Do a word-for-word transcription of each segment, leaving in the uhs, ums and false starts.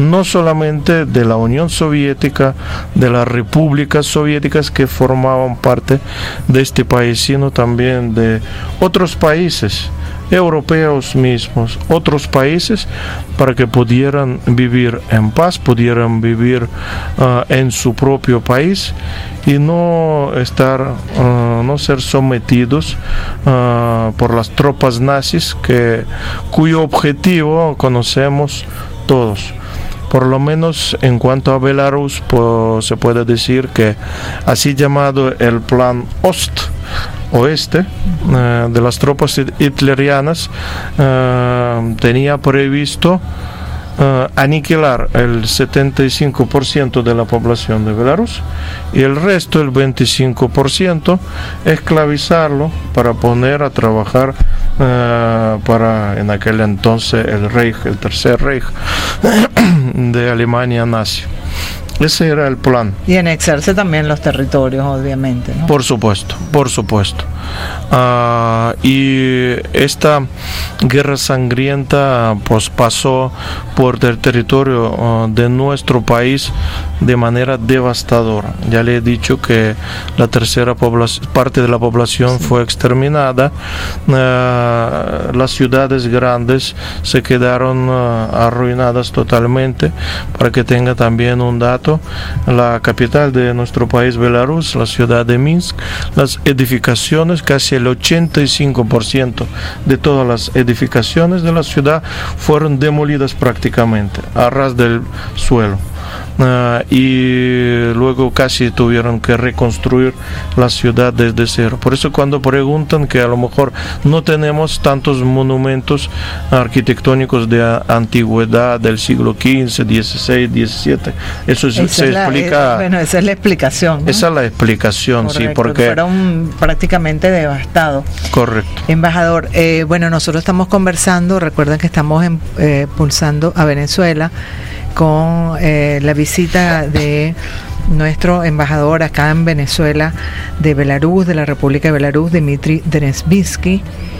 no solamente de la Unión Soviética, de las repúblicas soviéticas que formaban parte de este país, sino también de otros países europeos mismos, otros países, para que pudieran vivir en paz, pudieran vivir uh, en su propio país y no estar, uh, no ser sometidos uh, por las tropas nazis, que, cuyo objetivo conocemos todos. Por lo menos en cuanto a Belarus, pues, se puede decir que así llamado el Plan Ost, oeste, eh, de las tropas hitlerianas, eh, tenía previsto eh, aniquilar el setenta y cinco por ciento de la población de Belarus y el resto, el veinticinco por ciento, esclavizarlo para poner a trabajar eh, para, en aquel entonces, el Reich, el tercer Reich de Alemania nazi. Ese era el plan. Y anexarse también los territorios, obviamente, ¿no? Por supuesto, por supuesto. Uh, y esta guerra sangrienta pues pasó por el territorio uh, de nuestro país de manera devastadora. Ya le he dicho que la tercera población, parte de la población sí. fue exterminada. Uh, las ciudades grandes se quedaron uh, arruinadas totalmente. Para que tenga también un dato, la capital de nuestro país, Belarus, la ciudad de Minsk, las edificaciones, casi el ochenta y cinco por ciento de todas las edificaciones de la ciudad fueron demolidas prácticamente a ras del suelo. Uh, y luego casi tuvieron que reconstruir la ciudad desde cero. Por eso cuando preguntan que a lo mejor no tenemos tantos monumentos arquitectónicos de a, antigüedad del siglo quince, dieciséis, diecisiete, eso es, se es la, explica. Es, bueno, esa es la explicación, ¿no? Esa es la explicación. Correcto, sí, porque fueron prácticamente devastados. Correcto. Embajador, eh, bueno, nosotros estamos conversando, recuerden que estamos en, eh, pulsando a Venezuela con eh, la visita de nuestro embajador acá en Venezuela de Belarus, de la República de Belarus, Dmitry Denisovsky,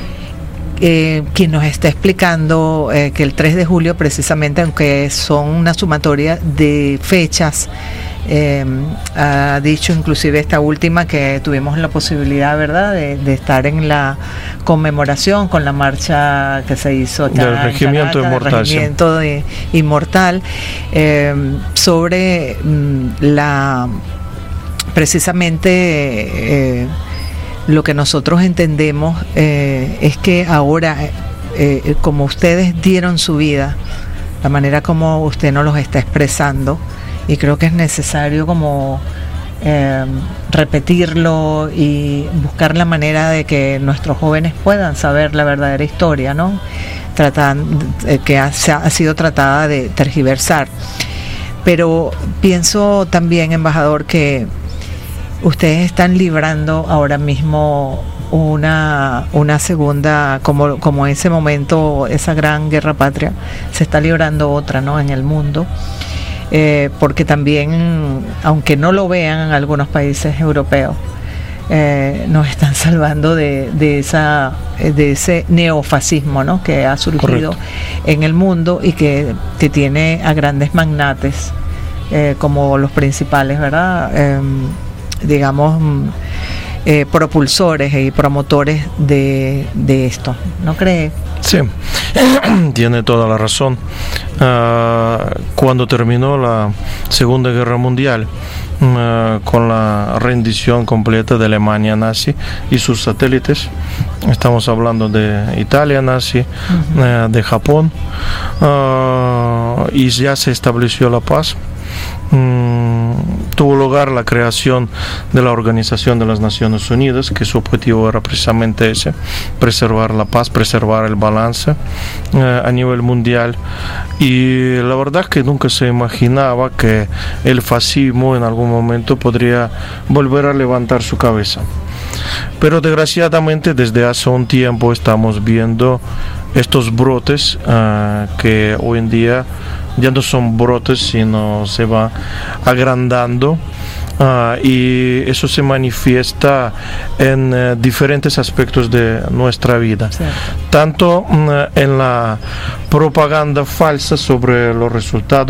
eh, quien nos está explicando eh, que el tres de julio precisamente, aunque son una sumatoria de fechas, Eh, ha dicho inclusive esta última que tuvimos la posibilidad, ¿verdad?, de, de estar en la conmemoración con la marcha que se hizo acá del regimiento en Caracas, inmortal, del regimiento de, inmortal eh, sobre mm, la precisamente eh, lo que nosotros entendemos eh, es que ahora eh, como ustedes dieron su vida, la manera como usted nos los está expresando, y creo que es necesario como eh, repetirlo y buscar la manera de que nuestros jóvenes puedan saber la verdadera historia, ¿no? Tratan, eh, que ha, ha sido tratada de tergiversar. Pero pienso también, embajador, que ustedes están librando ahora mismo una una segunda, como como ese momento, esa gran guerra patria, se está librando otra, ¿no?, en el mundo. Eh, porque también, aunque no lo vean en algunos países europeos, eh, nos están salvando de, de esa de ese neofascismo, ¿no?, que ha surgido Correcto. En el mundo y que, que tiene a grandes magnates eh, como los principales, ¿verdad?, eh, digamos, eh, propulsores y promotores de, de esto, ¿no cree? Sí, tiene toda la razón. Uh, cuando terminó la Segunda Guerra Mundial, uh, con la rendición completa de Alemania nazi y sus satélites, estamos hablando de Italia nazi, uh-huh. uh, de Japón, uh, y ya se estableció la paz. Mm, tuvo lugar la creación de la Organización de las Naciones Unidas, que su objetivo era precisamente ese: preservar la paz, preservar el balance eh, a nivel mundial. Y la verdad que nunca se imaginaba que el fascismo en algún momento podría volver a levantar su cabeza. Pero desgraciadamente desde hace un tiempo estamos viendo estos brotes uh, que hoy en día ya no son brotes, sino se va agrandando, uh, y eso se manifiesta en uh, diferentes aspectos de nuestra vida. Cierto. Tanto uh, en la propaganda falsa sobre los resultados